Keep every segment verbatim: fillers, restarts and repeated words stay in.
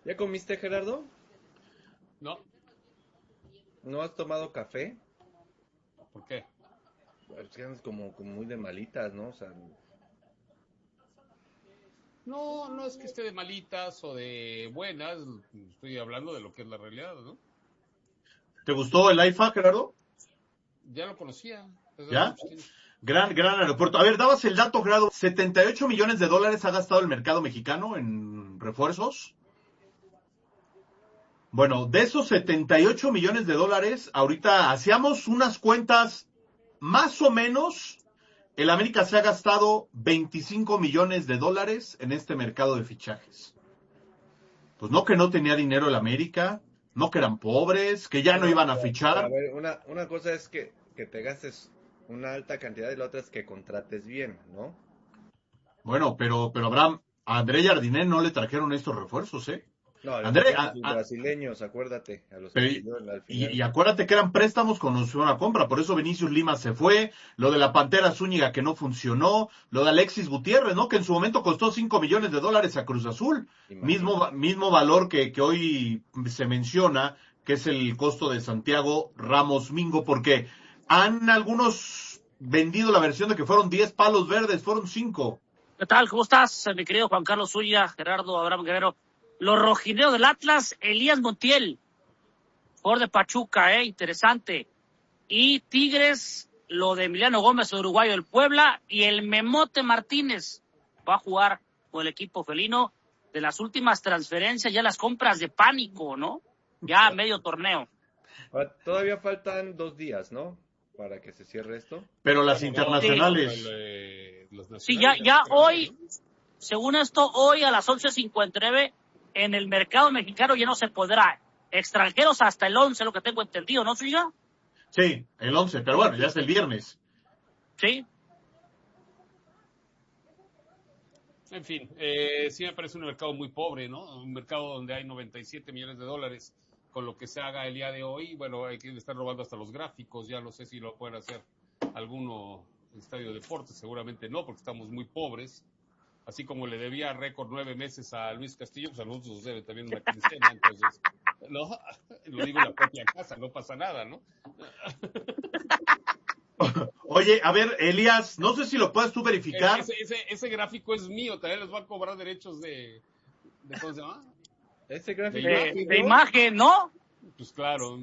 ¿Ya comiste, Gerardo? No, ¿No has tomado café? ¿por qué? Es que andas como, como muy de malitas, ¿no? O sea, No, no es que esté de malitas o de buenas, estoy hablando de lo que es la realidad, ¿no? ¿Te gustó el AIFA, Gerardo? Ya lo conocía desde hace ¿Ya? mucho tiempo. Gran, gran aeropuerto. A ver, dabas el dato, Gerardo. setenta y ocho millones de dólares ha gastado el mercado mexicano en refuerzos. Bueno, de esos setenta y ocho millones de dólares, ahorita hacíamos unas cuentas más o menos. El América se ha gastado veinticinco millones de dólares en este mercado de fichajes. Pues no que no tenía dinero el América, no que eran pobres, que ya no bueno, iban a pero, pero a fichar. ver, una, una cosa es que, que te gastes una alta cantidad y la otra es que contrates bien, ¿no? Bueno, pero, pero Abraham, a André Jardiné no le trajeron estos refuerzos, ¿eh? No, le André, trajeron a, sus a, brasileños, acuérdate, a los que pero, pidió al y, final. y acuérdate que eran préstamos con opción a compra, por eso Vinicius Lima se fue, lo de la Pantera Zúñiga que no funcionó, lo de Alexis Gutiérrez, ¿no? Que en su momento costó cinco millones de dólares a Cruz Azul, mismo, Imagínate. mismo valor que, que hoy se menciona, que es el costo de Santiago Ramos Mingo, porque han algunos vendido la versión de que fueron diez palos verdes, fueron cinco. ¿Qué tal? ¿Cómo estás, mi querido Juan Carlos Zúñiga, Gerardo, Abraham Guerrero? Los rojineros del Atlas, Elías Montiel, jugador de Pachuca, eh, interesante. Y Tigres, lo de Emiliano Gómez, el uruguayo del Puebla, y el Memote Martínez va a jugar con el equipo felino. De las últimas transferencias, ya las compras de pánico, ¿no? Ya a medio torneo. Ahora, todavía faltan dos días, ¿no? Para que se cierre esto. Pero las Bueno, internacionales. no, eh, los Sí, ya, nacionales ya están, hoy, ¿no? según esto, hoy a las once cincuenta y nueve, en el mercado mexicano ya no se podrá. Extranjeros hasta el once, lo que tengo entendido, ¿no, Zúñiga? Sí, el once, pero bueno, ya es el viernes. Sí. En fin, eh, sí me parece un mercado muy pobre, ¿no? Un mercado donde hay noventa y siete millones de dólares con lo que se haga el día de hoy. Bueno, hay que estar robando hasta los gráficos, ya no sé si lo pueden hacer alguno en Estadio Deportes, seguramente no, porque estamos muy pobres. Así como le debía récord nueve meses a Luis Castillo, pues a nosotros nos debe también una quincena, entonces, no, lo digo en la propia casa, no pasa nada, ¿no? Oye, a ver, Elías, no sé si lo puedes tú verificar. Ese, ese, ese gráfico es mío, también les va a cobrar derechos de, de ¿cómo se llama? Ese gráfico. De De, imagen, de ¿no? imagen, ¿no? Pues claro.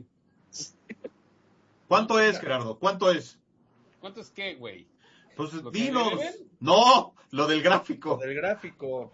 ¿Cuánto es, Gerardo? ¿Cuánto es? ¿Cuánto es qué, güey? Pues ¿Lo que me dinos. deben? No, lo del Lo gráfico. del gráfico.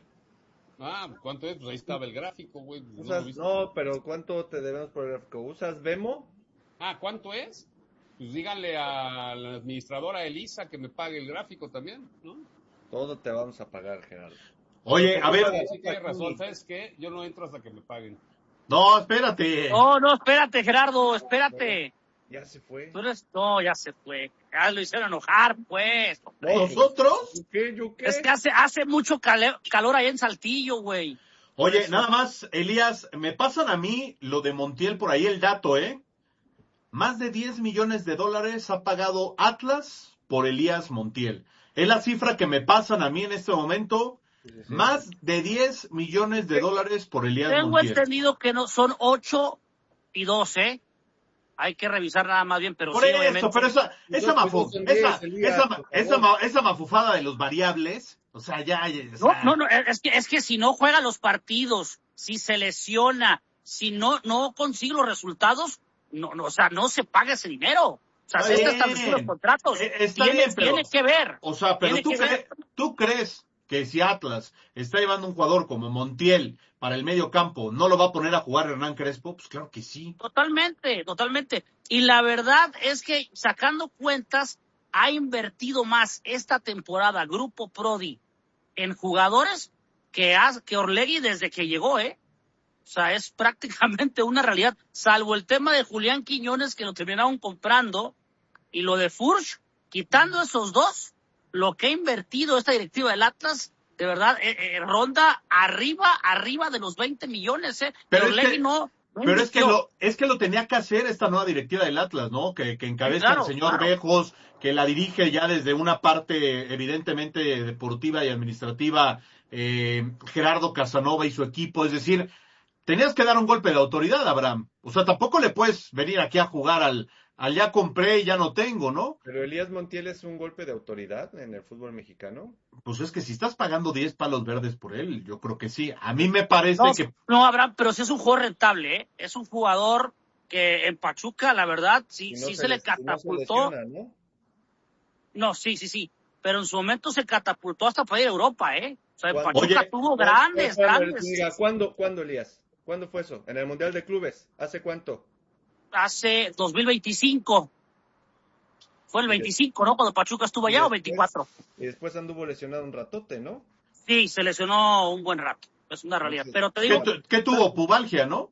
Ah, ¿cuánto es? Pues ahí estaba el gráfico, güey. ¿No lo Usas, viste? no, pero ¿cuánto te debemos por el gráfico? ¿Usas Vemo? Ah, ¿cuánto es? Pues díganle a la administradora Elisa que me pague el gráfico también, ¿no? Todo te vamos a pagar, Gerardo. Oye, a ver. Sí, tienes razón, ¿sabes qué? Yo no entro hasta que me paguen. No, espérate. No, no, espérate, Gerardo, espérate. Ya se fue. Tú eres, no, ya se fue. Ya lo hicieron enojar, pues. ¿Nosotros? ¿Yo qué? ¿Yo qué? Es que hace, hace mucho calor, calor ahí en Saltillo, güey. Oye, nada más, Elías, me pasan a mí lo de Montiel por ahí el dato, ¿eh? Más de diez millones de dólares ha pagado Atlas por Elías Montiel. Es la cifra que me pasan a mí en este momento. Sí, sí, sí. Más de diez millones de dólares por Elías Tengo Montiel. entendido que no son ocho y doce. Hay que revisar nada más bien, pero Por sí, eso, obviamente. pero esa, esa, Dos mafu, son esa, diez, Elías, esa, por esa, favor. ma- esa mafufada de los variables, o sea, ya, ya, o No, sea, no, no, es que, es que si no juega los partidos, si se lesiona, si no, no consigue los resultados, no, no, o sea, no se paga ese dinero. O sea, Está si está bien. establecido los contratos, Eh, está tiene, bien, pero- tiene que ver. o sea, pero Tiene tú, que ver. cre- tú crees que si Atlas está llevando un jugador como Montiel para el medio campo, ¿no lo va a poner a jugar Hernán Crespo? Pues claro que sí. Totalmente, totalmente. Y la verdad es que sacando cuentas, ha invertido más esta temporada Grupo Prodi en jugadores que, ha, que Orlegui desde que llegó, ¿eh? O sea, es prácticamente una realidad, salvo el tema de Julián Quiñones que lo terminaron comprando y lo de Furch, quitando esos dos, lo que ha invertido esta directiva del Atlas, de verdad, eh, eh, ronda arriba, arriba de los veinte millones, ¿eh? Pero Pero es Orlegui que- no, no Pero es que invirtió. lo, es que lo tenía que hacer esta nueva directiva del Atlas, ¿no? Que, que encabeza Sí, claro, el señor claro. Bejos, que la dirige ya desde una parte evidentemente deportiva y administrativa, eh, Gerardo Casanova y su equipo. Es decir, tenías que dar un golpe de autoridad, Abraham. O sea, tampoco le puedes venir aquí a jugar al, al ya compré y ya no tengo, ¿no? Pero Elías Montiel es un golpe de autoridad en el fútbol mexicano. Pues es que si estás pagando diez palos verdes por él, yo creo que sí. A mí me parece No, que... no, Abraham, pero sí es un jugador rentable, ¿eh? Es un jugador que en Pachuca, la verdad, sí, Si no sí se se, le les- si no se catapultó. lesiona, ¿no? No, sí, sí, sí. Pero en su momento se catapultó hasta para ir a Europa, ¿eh? O sea, en ¿Cuándo? Pachuca Oye, tuvo ¿Cuándo- grandes, cuándo, grandes. Zúñiga? ¿Cuándo, ¿Cuándo, Elías? ¿Cuándo fue eso? ¿En el Mundial de Clubes? ¿Hace cuánto? Hace dos mil veinticinco. Fue el Y de- veinticinco, ¿no? Cuando Pachuca estuvo y allá, o después- veinticuatro. Y después anduvo lesionado un ratote, ¿no? Sí, se lesionó un buen rato. Es una realidad. Entonces, Pero te ¿Qué, digo, tu- qué tuvo? Pubalgia, ¿no?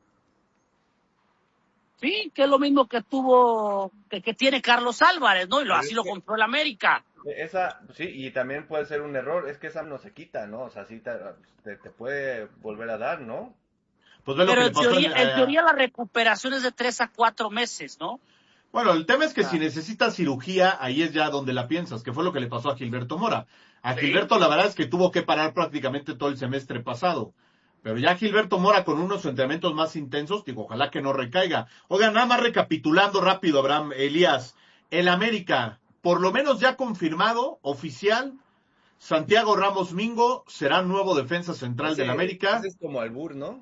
sí, que es lo mismo que tuvo, que, que tiene Carlos Álvarez, ¿no? Y lo, Pero así es lo que- compró el América. Esa, sí, y también puede ser un error, es que esa no se quita, ¿no? O sea, sí te, te- te puede volver a dar, ¿no? Pues ve lo Pero que le en pasó teoría, en- en teoría la recuperación es de tres a cuatro meses, ¿no? Bueno, el tema es que Ah. si necesitas cirugía, ahí es ya donde la piensas, que fue lo que le pasó a Gilberto Mora. A Sí. Gilberto la verdad es que tuvo que parar prácticamente todo el semestre pasado. Pero ya Gilberto Mora con unos entrenamientos más intensos, digo, ojalá que no recaiga. Oigan, nada más recapitulando rápido, Abraham, Elías. El América, por lo menos ya confirmado, oficial, Santiago Ramos Mingo será nuevo defensa central Ese- del América. Ese es como albur, ¿no?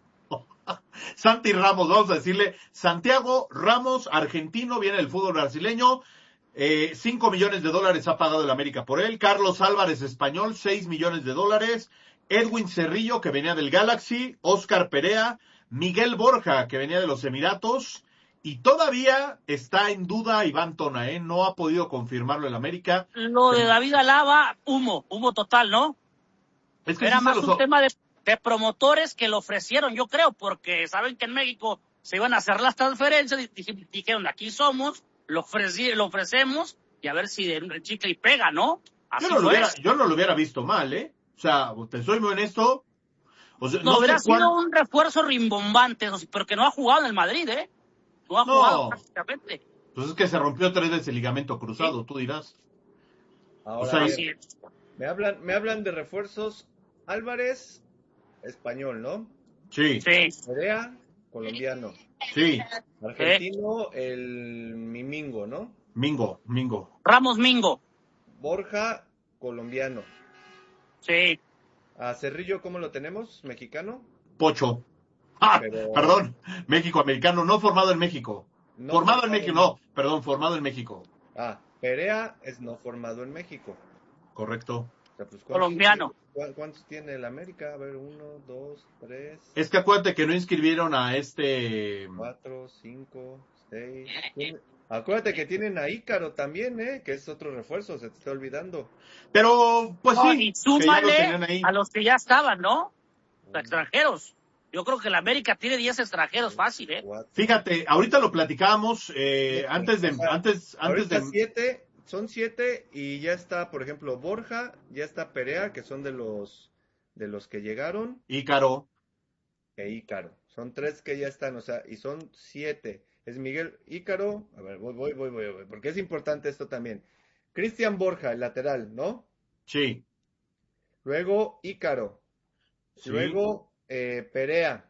Santi Ramos, vamos a decirle, Santiago Ramos, argentino, viene del fútbol brasileño, eh, cinco millones de dólares ha pagado el América por él, Carlos Álvarez, español, seis millones de dólares, Edwin Cerrillo, que venía del Galaxy, Oscar Perea, Miguel Borja, que venía de los Emiratos, y todavía está en duda Iván Tona, ¿eh? No ha podido confirmarlo el América. Lo de David Alaba, humo, humo total, ¿no? Es que Era sí más se los- un tema de, de promotores que lo ofrecieron, yo creo, porque saben que en México se iban a hacer las transferencias y dij- dijeron, aquí somos, lo, ofreci- lo ofrecemos y a ver si el chicle y pega, ¿no? Así yo, no lo fue. hubiera, yo no lo hubiera visto mal, ¿eh? O sea, te soy muy honesto. O sea, No, no hubiera sé cuán- sido un refuerzo rimbombante, eso sí, pero que no ha jugado en el Madrid, ¿eh? No ha No. jugado prácticamente. Pues es que se rompió tres veces el ligamento cruzado, tú dirás. Ahora, O sea, a ver, Así es. me hablan, me hablan de refuerzos. Álvarez, español, ¿no? Sí, Sí. Perea, colombiano. sí. Argentino, el Mimingo, ¿no? Mingo, Mingo. Ramos Mingo. Borja, colombiano. Sí. A Cerrillo, ¿cómo lo tenemos? ¿Mexicano? Pocho. Ah, Pero- perdón. México americano, no formado en México. No formado en formado México, en- no. Perdón, formado en México. Ah, Perea es no formado en México. Correcto. O sea, pues, ¿cuántos Colombiano. tiene- cu- ¿Cuántos tiene el América? A ver, uno, dos, tres, Es que acuérdate que no inscribieron a este... cuatro, cinco, seis. Tiene- Acuérdate que tienen a Ícaro también, ¿eh? Que es otro refuerzo, se te está olvidando. Pero, pues No, sí, y que ya lo súmale tenían ahí. a los que ya estaban, ¿no? Los extranjeros. Yo creo que la América tiene diez extranjeros fácil, ¿eh? Cuatro. Fíjate, ahorita lo platicábamos eh, Siete. antes de... O sea, antes, antes Ahorita de... siete, son siete y ya está, por ejemplo, Borja, ya está Perea, que son de los de los que llegaron, Ícaro. e Ícaro. Son tres que ya están, o sea, y son siete. Es Miguel Ícaro, a ver, voy, voy, voy, voy, voy, porque es importante esto también. Cristian Borja, el lateral, ¿no? Sí. Luego Ícaro. Sí. Luego eh, Perea.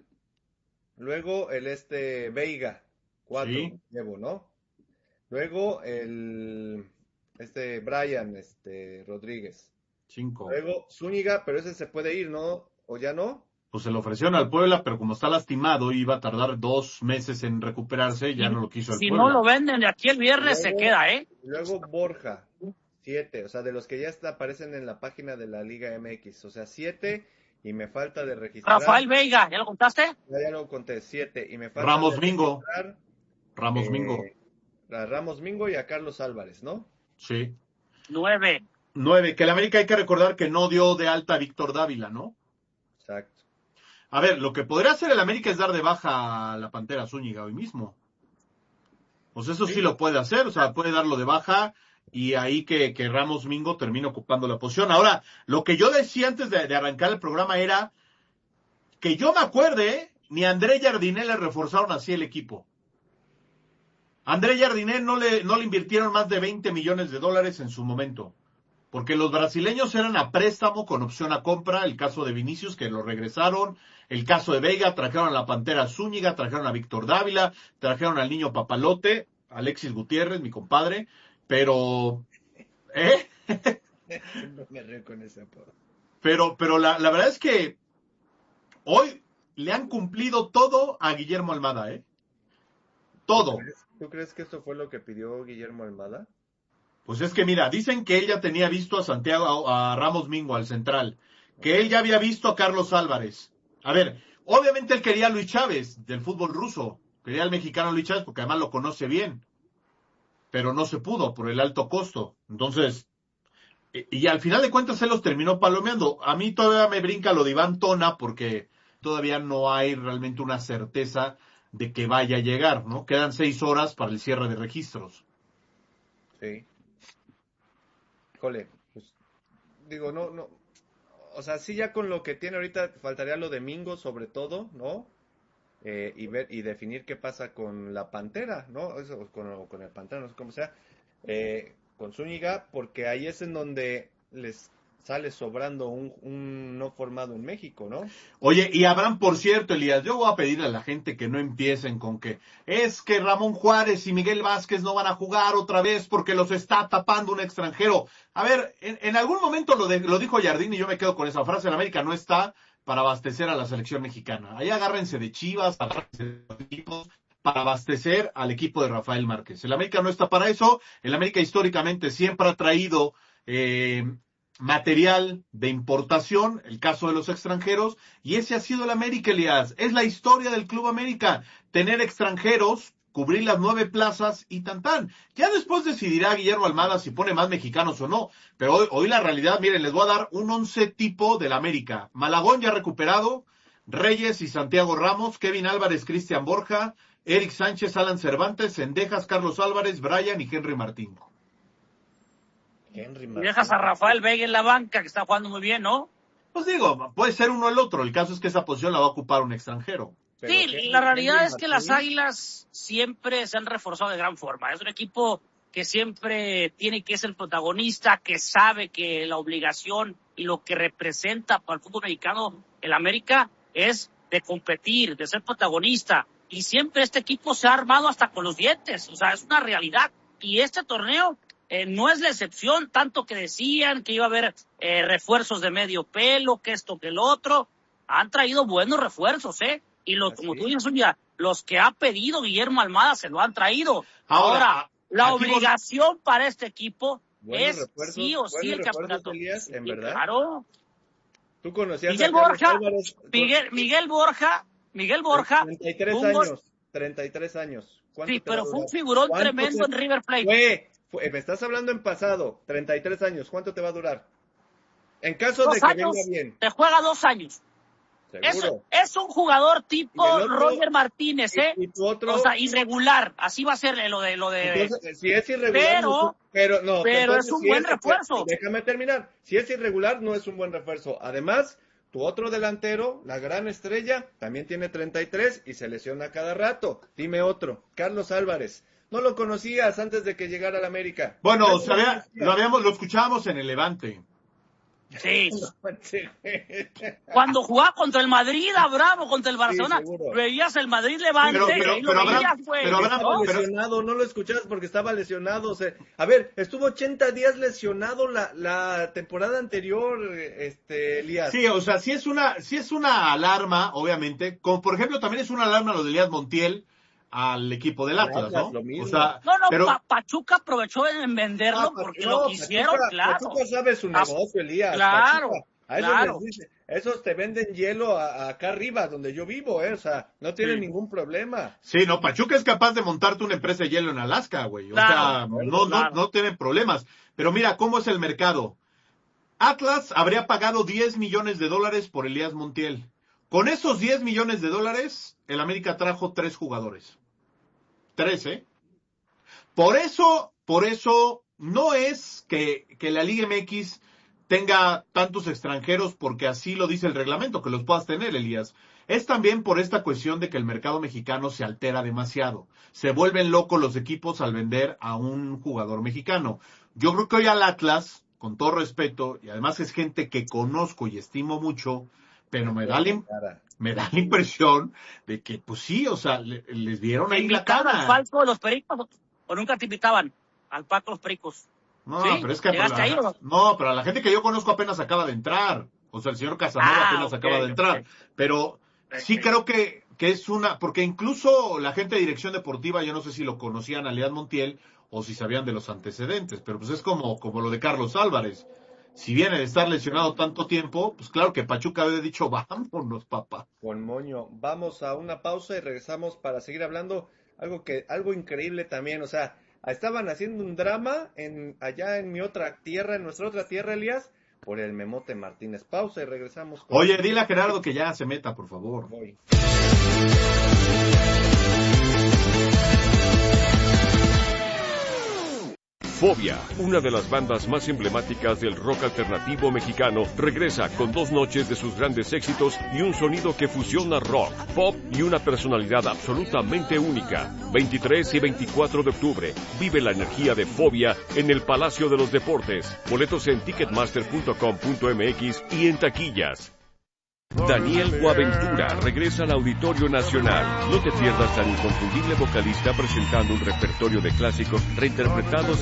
Luego el este Veiga. Cuatro Sí. llevo, ¿no? Luego el este Brian este Rodríguez. Cinco. Luego Zúñiga, pero ese se puede ir, ¿no? ¿O ya no? Pues se lo ofrecieron al Puebla, pero como está lastimado, iba a tardar dos meses en recuperarse, ya no lo quiso el Si Puebla. no lo venden de aquí el viernes, se Luego- queda, ¿eh? Y luego Borja. Siete. O sea, de los que ya está, aparecen en la página de la Liga M X. O sea, siete. Y me falta de registrar. Rafael Veiga, ¿ya lo contaste? Ya, ya lo conté, siete. Y me falta Ramos de Mingo. registrar, Ramos eh, Mingo. a Ramos Mingo y a Carlos Álvarez, ¿no? Sí. Nueve. Nueve. Que el América hay que recordar que no dio de alta a Víctor Dávila, ¿no? Exacto. A ver, lo que podría hacer el América es dar de baja a la Pantera Zúñiga hoy mismo. Pues eso sí, Sí. lo puede hacer, o sea, puede darlo de baja y ahí que, que Ramos Mingo termine ocupando la posición. Ahora, lo que yo decía antes de, de arrancar el programa era que yo me acuerde, ni a André Jardiné le reforzaron así el equipo. A André Jardiné no le, no le invirtieron más de veinte millones de dólares en su momento. Porque los brasileños eran a préstamo con opción a compra, el caso de Vinicius, que lo regresaron, el caso de Veiga, trajeron a la Pantera Zúñiga, trajeron a Víctor Dávila, trajeron al niño Papalote, Alexis Gutiérrez, mi compadre, pero... ¿Eh? No me río con ese apodo. Pero, pero la, la verdad es que hoy le han cumplido todo a Guillermo Almada, ¿eh? Todo. ¿Tú crees, ¿Tú crees que esto fue lo que pidió Guillermo Almada? Pues es que mira, dicen que él ya tenía visto a Santiago, a, a Ramos Mingo, al central, que él ya había visto a Carlos Álvarez. A ver, obviamente él quería a Luis Chávez, del fútbol ruso, quería al mexicano Luis Chávez porque además lo conoce bien, pero no se pudo por el alto costo. Entonces, y, y al final de cuentas él los terminó palomeando. A mí todavía me brinca lo de Iván Tona porque todavía no hay realmente una certeza de que vaya a llegar, ¿no? Quedan seis horas para el cierre de registros. Sí. Híjole, pues digo, no, no, o sea, sí ya con lo que tiene ahorita faltaría lo de Mingo sobre todo, ¿no? Eh, y ver y definir qué pasa con la Pantera, ¿no? Eso, con, con el Pantera, no sé cómo sea, eh, con Zúñiga, porque ahí es en donde les sale sobrando un, un no formado en México, ¿no? Oye, y Abraham, por cierto, Elías, yo voy a pedirle a la gente que no empiecen con que es que Ramón Juárez y Miguel Vázquez no van a jugar otra vez porque los está tapando un extranjero. A ver, en, en algún momento lo, de, lo dijo Jardín y yo me quedo con esa frase, el América no está para abastecer a la selección mexicana. Ahí agárrense de Chivas, agárrense de los equipos para abastecer al equipo de Rafael Márquez. El América no está para eso, el América históricamente siempre ha traído... Eh, material de importación, el caso de los extranjeros, y ese ha sido el América, Elías. Es la historia del Club América, tener extranjeros, cubrir las nueve plazas y tan tan. Ya después decidirá Guillermo Almada si pone más mexicanos o no, pero hoy, hoy la realidad, miren, les voy a dar un once tipo del América. Malagón ya recuperado, Reyes y Santiago Ramos, Kevin Álvarez, Cristian Borja, Eric Sánchez, Alan Cervantes, Cendejas, Carlos Álvarez, Brian y Henry Martín. Henry Y dejas a Rafael Veiga en la banca, que está jugando muy bien, ¿no? Pues digo, puede ser uno o el otro. El caso es que esa posición la va a ocupar un extranjero. Pero Sí, Henry- la realidad Henry es que Martín, las Águilas siempre se han reforzado de gran forma. Es un equipo que siempre tiene que ser el protagonista, que sabe que la obligación y lo que representa para el fútbol mexicano, el América, es de competir, de ser protagonista. Y siempre este equipo se ha armado hasta con los dientes. O sea, es una realidad. Y este torneo eh, no es la excepción, tanto que decían que iba a haber eh, refuerzos de medio pelo, que esto, que el otro. Han traído buenos refuerzos, ¿eh? Y los, ¿Ah, como sí? tú dices, Zúñiga, los que ha pedido Guillermo Almada se lo han traído. Ahora, Ahora, la aquí vos- obligación para este equipo Buenos es refuerzos, sí o sí buenos el refuerzos, campeonato. Elías, en Sí, verdad. claro. Tú conocías Miguel a Carlos Borja, Álvarez, Miguel, Miguel Borja, Miguel Borja. treinta y tres fue un gol- años, treinta y tres años. ¿Cuánto Sí, te va a pero fue un durar? figurón ¿Cuánto tremendo te- en River Plate. Fue, fue, me estás hablando en pasado, treinta y tres años, ¿cuánto te va a durar? En caso Dos de que años, venga bien, te juega dos años. Es, seguro. es un jugador tipo Y el otro- Roger Martínez, ¿eh? Y, y tu otro, O sea, irregular. Así va a ser lo de lo de. entonces, si es irregular, Pero- no es un- pero, no, pero entonces, es un si buen refuerzo. Déjame terminar. Si es irregular, no es un buen refuerzo. Además, tu otro delantero, la gran estrella, también tiene treinta y tres y se lesiona cada rato. Dime otro, Carlos Álvarez. No lo conocías antes de que llegara a la América. Bueno, No o sea, lo vea, lo habíamos, lo escuchábamos en el Levante. Sí. conocías. Cuando jugaba contra el Madrid, a Bravo, contra el Barcelona, seguro. veías el Madrid Levante, Pero- pero- y ahí lo pero Abraham- veías, güey. pero Abraham- Estaba ¿no? pero- lesionado, no lo escuchabas porque estaba lesionado. O sea, a ver, estuvo ochenta días lesionado la, la temporada anterior, este, Elías. Sí, o sea, sí es una, sí es una alarma, obviamente. Como por ejemplo, también es una alarma lo de Elías Montiel al equipo del Al Atlas, Atlas, ¿no? lo mismo. O sea, No, no, pero, Pa- Pachuca aprovechó en venderlo Ah, porque no, lo quisieron, Pachuca, claro. Pachuca sabe su Ah, negocio, Elías. claro, Pachuca, a esos, claro. les dice- esos te venden hielo a- a acá arriba, donde yo vivo, ¿eh? O sea, no tienen Sí. ningún problema. sí, no, Pachuca es capaz de montarte una empresa de hielo en Alaska, güey. O Claro, sea, no, no, claro. no tienen problemas. Pero mira, ¿cómo es el mercado? Atlas habría pagado diez millones de dólares por Elías Montiel. Con esos diez millones de dólares, el América trajo tres jugadores. Tres, ¿eh? Por eso, por eso, no es que, que la Liga M X tenga tantos extranjeros porque así lo dice el reglamento, que los puedas tener, Elías. Es también por esta cuestión de que el mercado mexicano se altera demasiado. Se vuelven locos los equipos al vender a un jugador mexicano. Yo creo que hoy al Atlas, con todo respeto, y además es gente que conozco y estimo mucho, pero me da la, me da la impresión de que, pues sí, o sea, le, les vieron ahí la cara. ¿Al Falco de los Pericos o nunca te invitaban al Paco los Pericos? No, ¿Sí? pero es que ¿Llegaste la, ahí o no? no, pero a la gente que yo conozco apenas acaba de entrar. O sea, el señor Casanova Ah, apenas okay, acaba de entrar. okay. Pero sí creo que, que es una, porque incluso la gente de dirección deportiva, yo no sé si lo conocían a Leán Montiel o si sabían de los antecedentes, pero pues es como, como lo de Carlos Álvarez. Si viene de estar lesionado tanto tiempo, pues claro que Pachuca había dicho, vámonos, papá. Con moño. Vamos a una pausa y regresamos para seguir hablando algo que, algo increíble también, o sea, estaban haciendo un drama en, allá en mi otra tierra, en nuestra otra tierra, Elías, por el Memote Martínez. Pausa y regresamos. Con... Oye, dile a Gerardo que ya se meta, por favor. Voy. Fobia, una de las bandas más emblemáticas del rock alternativo mexicano, regresa con dos noches de sus grandes éxitos y un sonido que fusiona rock, pop y una personalidad absolutamente única. veintitrés y veinticuatro de octubre, vive la energía de Fobia en el Palacio de los Deportes. Boletos en ticketmaster punto com punto m x y en taquillas. Daniel Boaventura regresa al Auditorio Nacional. No te pierdas al inconfundible vocalista presentando un repertorio de clásicos reinterpretados